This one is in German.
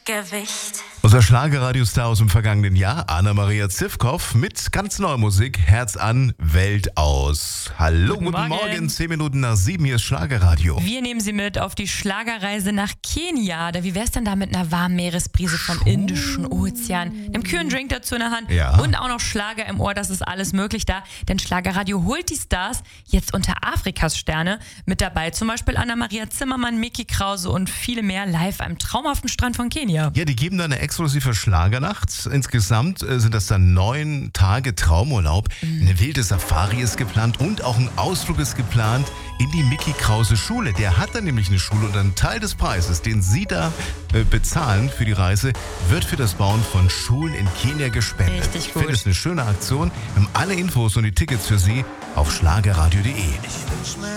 Gewicht. Unser Schlagerradiostar aus dem vergangenen Jahr, Anna-Maria Zivkow, mit ganz neuer Musik, Herz an, Welt aus. Hallo, guten Morgen, 10 Minuten nach 7, hier ist Schlagerradio. Wir nehmen Sie mit auf die Schlagerreise nach Kenia. Wie wär's denn da mit einer warmen Meeresbrise vom Indischen Ozean, einem kühlen Drink dazu in der Hand und auch noch Schlager im Ohr, das ist alles möglich da. Denn Schlagerradio holt die Stars jetzt unter Afrikas Sterne. Mit dabei zum Beispiel Anna-Maria Zimmermann, Micky Krause und viele mehr live am traumhaften Strand von Kenia. Ja, die geben da eine exklusive Schlagernacht. Insgesamt sind das dann 9 Tage Traumurlaub. Eine wilde Safari ist geplant und auch ein Ausflug ist geplant in die Micky Krause Schule. Der hat dann nämlich eine Schule und ein Teil des Preises, den Sie da bezahlen für die Reise, wird für das Bauen von Schulen in Kenia gespendet. Richtig gut. Ich finde es eine schöne Aktion. Wir haben alle Infos und die Tickets für Sie auf schlagerradio.de.